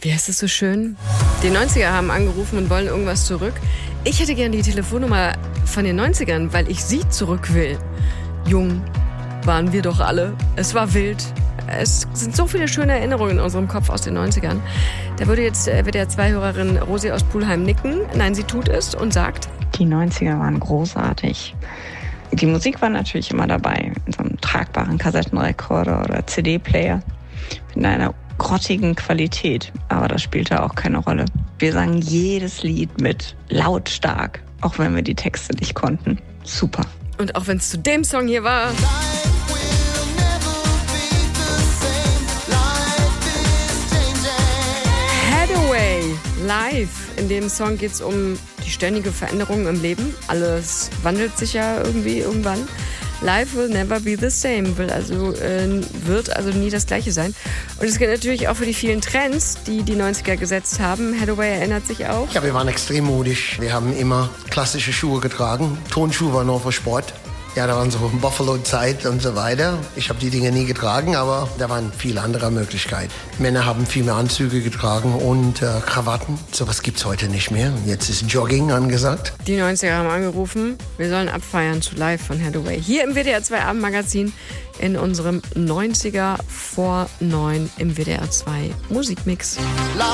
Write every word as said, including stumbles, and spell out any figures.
Wie heißt es so schön? Die neunziger haben angerufen und wollen irgendwas zurück. Ich hätte gerne die Telefonnummer von den neunzigern, weil ich sie zurück will. Jung waren wir doch alle. Es war wild. Es sind so viele schöne Erinnerungen in unserem Kopf aus den neunzigern. Da würde jetzt W D R zwei Hörerin Rosi aus Pulheim nicken. Nein, sie tut es und sagt: Die neunziger waren großartig. Die Musik war natürlich immer dabei. In so einem tragbaren Kassettenrekorder oder C D-Player. In einer grottigen Qualität. Aber das spielte auch keine Rolle. Wir sangen jedes Lied mit. Lautstark. Auch wenn wir die Texte nicht konnten. Super. Und auch wenn es zu dem Song hier war... Live. In dem Song geht es um die ständige Veränderung im Leben. Alles wandelt sich ja irgendwie irgendwann. Life will never be the same. Will also, äh, wird also nie das Gleiche sein. Und es gilt natürlich auch für die vielen Trends, die die neunziger gesetzt haben. Hathaway erinnert sich auch. Ja, wir waren extrem modisch. Wir haben immer klassische Schuhe getragen. Tonschuhe waren nur für Sport. Ja, da waren so Buffalo-Zeit und so weiter. Ich habe die Dinge nie getragen, aber da waren viele andere Möglichkeiten. Männer haben viel mehr Anzüge getragen und äh, Krawatten. Sowas gibt's heute nicht mehr. Jetzt ist Jogging angesagt. Die neunziger haben angerufen, wir sollen abfeiern zu Live von Hathaway. Hier im W D R zwei Abendmagazin in unserem neunziger vor neun im W D R zwei Musikmix. Live